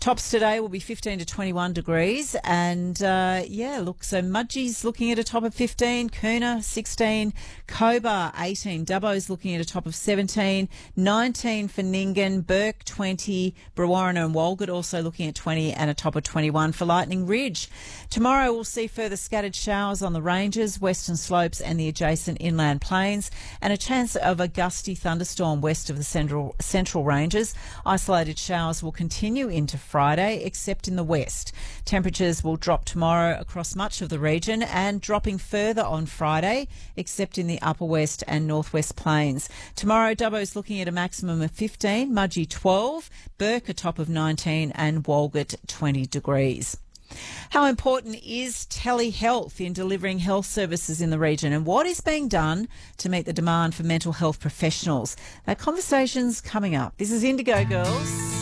Tops today will be 15 to 21 degrees. And, so Mudgee's looking at a top of 15, Coona 16, Cobar 18, Dubbo's looking at a top of 17, 19 for Nyngan, Burke 20, Brewarrina and Walgett also looking at 20 and a top of 21 for Lightning Ridge. Tomorrow we'll see further scattered showers on the ranges, western slopes and the adjacent inland plains, and a chance of a gusty thunderstorm west of the central ranges. Isolated showers will continue into Friday, except in the west. Temperatures will drop tomorrow across much of the region and dropping further on Friday, except in the upper west and northwest plains. Tomorrow, Dubbo's looking at a maximum of 15, Mudgee 12, Burke a top of 19 and Walgett 20 degrees. How important is telehealth in delivering health services in the region, and what is being done to meet the demand for mental health professionals? That conversation's coming up. This is Indigo Girls.